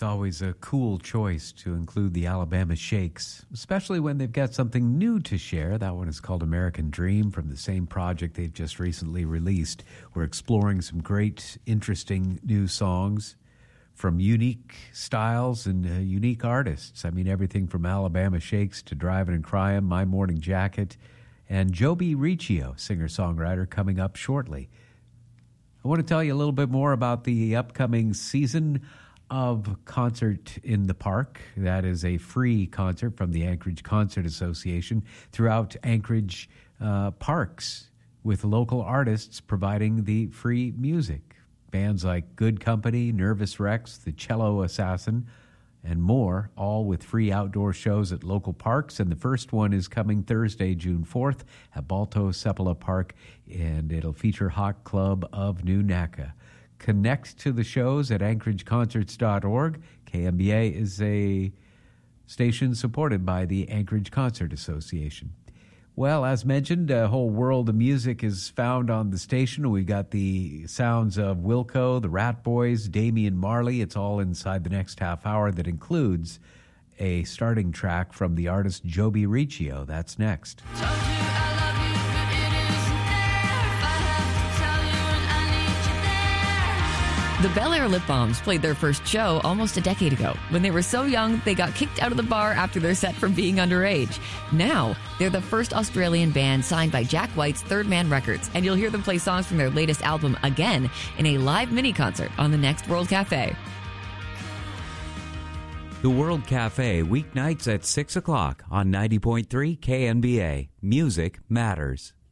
always a cool choice to include the Alabama Shakes, especially when they've got something new to share. That one is called American Dream from the same project they've just recently released. We're exploring some great, interesting new songs from unique styles and unique artists. I mean, everything from Alabama Shakes to Driving and Crying, My Morning Jacket, and Joby Riccio, singer-songwriter, coming up shortly. I want to tell you a little bit more about the upcoming season of Concert in the Park. That is a free concert from the Anchorage Concert Association throughout Anchorage parks, with local artists providing the free music. Bands like Good Company, Nervous Rex, The Cello Assassin, and more, all with free outdoor shows at local parks. And the first one is coming Thursday, June 4th at Balto Sepulveda Park, and it'll feature Hot Club of New Naka. Connect to the shows at anchorageconcerts.org. KMBA is a station supported by the Anchorage Concert Association. Well, as mentioned, a whole world of music is found on the station. We've got the sounds of Wilco, the Rat Boys, Damian Marley. It's all inside the next half hour. That includes a starting track from the artist Joby Riccio. That's next. The Bel Air Lip Balms played their first show almost a decade ago. When they were so young, they got kicked out of the bar after their set for being underage. Now, they're the first Australian band signed by Jack White's Third Man Records, and you'll hear them play songs from their latest album again in a live mini-concert on the next World Cafe. The World Cafe, weeknights at 6 o'clock on 90.3 KNBA. Music matters.